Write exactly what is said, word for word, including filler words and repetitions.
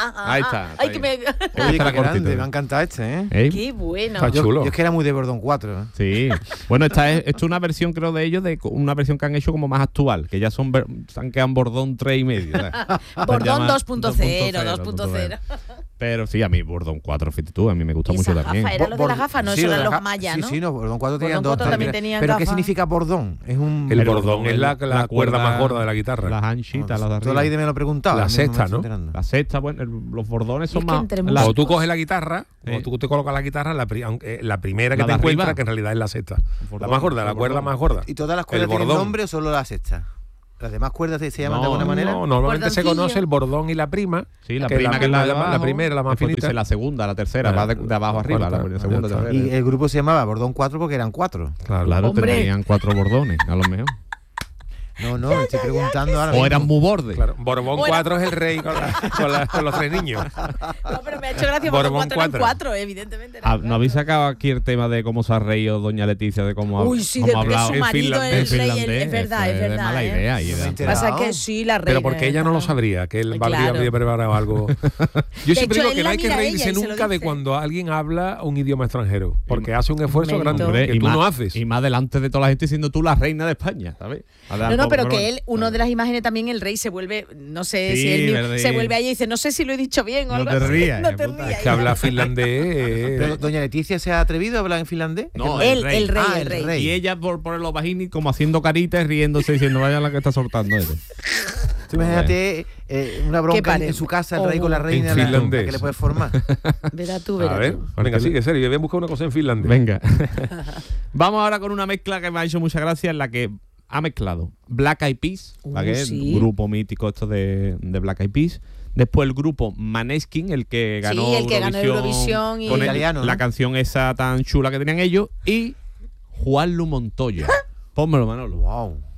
Ahí está. Ay, que me... Oye, qué grande, me ha encantado este, ¿eh? ¿Eh? Qué bueno. Yo, chulo. yo es que era muy de Bordón cuatro, ¿eh? Sí. Bueno, esta es, esto es una versión, creo, de ellos, de una versión que han hecho como más actual, que ya son ver- se han quedado en Bordón tres y medio. ¿sabes? Bordón Se dos punto cero, dos punto cero. Pero sí, a mí Bordón cuatro, fíjate tú, a mí me gusta Y mucho esa también. gafa era lo de las gafas, no, Sí, eso lo de eran las los ga- mayas, sí, ¿no? Sí, no, Bordón cuatro tenían Bordón dos. cuatro también tres. tenían ¿Pero qué gafas. significa bordón? Es un... El El bordón es la, el- la la cuerda cuerda- más gorda de la guitarra. Las anchitas, las de Toda la arriba. idea me lo he preguntado. La ahora mismo me sexta, estoy ¿no? enterando. La sexta, bueno, el- los bordones Y son es que más... entre la- Cuando tú músicos- coges la guitarra, cuando Sí. tú te colocas la guitarra, la, pri- aunque, la primera que ¿La te de arriba? encuentras, que en realidad es la sexta. La bordón, más gorda, la el cuerda bordón. más gorda. ¿Y todas las El cuerdas tienen bordón. nombre o solo la sexta? ¿Las demás cuerdas se, se llaman No, de alguna manera? No, normalmente se Bordoncillo. conoce el bordón y la prima. Sí, la que prima la, que es la de la, abajo, la primera, la más después finita. dice la segunda, la tercera, Claro, va de, de abajo la arriba, la, cuarta, la segunda, ya está. tercera. Y el grupo se llamaba Bordón cuatro porque eran cuatro. Claro. Claro, Hombre. tenían cuatro bordones, a lo mejor. No, no, me estoy preguntando ahora O mismo. eran muy bordes. Claro. Borbón Bueno. cuatro es el rey con, la- con la- con los tres niños. No, pero me ha hecho gracia Borbón porque cuatro eran cuatro. cuatro, evidentemente. eran Ah, ¿No habéis sacado aquí el tema de cómo se ha reído doña Leticia de cómo ha, Uy, sí, cómo de ha porque hablado su en marido finlandés? es el en rey, finlandés? es verdad, Eso es verdad. mala ¿eh? idea. y No me de- enteré. Pasa Enterado. que sí, la reina. Pero porque ella no lo sabría, que él habría, Claro. habría preparado algo. Yo De siempre hecho, digo él que no la hay que mira a ella reírse y se lo nunca de dice. cuando alguien habla un idioma extranjero, porque hace un esfuerzo Mérito. grande Hombre, que y tú más, no haces. Y más delante de toda la gente siendo tú la reina de España, ¿sabes? No, no, pero que él, uno de las imágenes también, el rey se vuelve, no sé Sí, si él mismo- verdad. se vuelve allí y dice, no sé si lo he dicho bien o No algo te así. rías, No hija te puta. rías. Es que habla finlandés. eh, Pero doña Leticia se ha atrevido a hablar en finlandés. No, Él, el rey, Ah, el el rey. rey. Y ella por ponerlo bajini como haciendo caritas, riéndose, diciendo, vaya la que está soltando eso. Tú imagínate eh, una bronca en, parece? en su casa, el rey Oh. con la reina, En la- finlandés. que le puede formar. Verá tú, a verá ver, tú. venga, sigue, serio. Voy a buscar una cosa en finlandés. Venga. Vamos ahora con una mezcla que me ha hecho mucha gracia, en la que ha mezclado Black Eyed Peas, Uh, ¿la que es? sí. El grupo mítico esto de, de Black Eyed Peas. Después el grupo Maneskin, el que ganó Sí, el que ganó Eurovisión y- con el- Italiano, la ¿no? canción esa tan chula que tenían ellos. Y Juan Lu Montoya. Pónmelo, Manolo. Wow.